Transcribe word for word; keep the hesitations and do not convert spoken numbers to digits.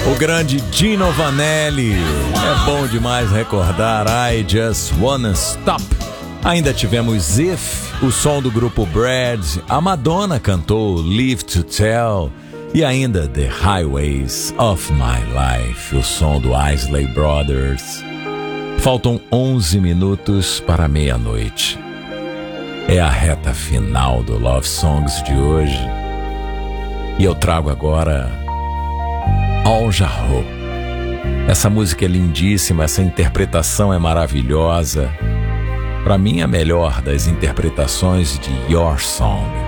O grande Gino Vanelli. É bom demais recordar I Just Wanna Stop. Ainda tivemos If, o som do grupo Brad. A Madonna cantou Live to Tell. E ainda The Highways of My Life, o som do Isley Brothers. Faltam onze minutos para meia-noite. É a reta final do Love Songs de hoje. E eu trago agora Al Jarreau. Essa música é lindíssima, essa interpretação é maravilhosa. Para mim, a melhor das interpretações de Your Song.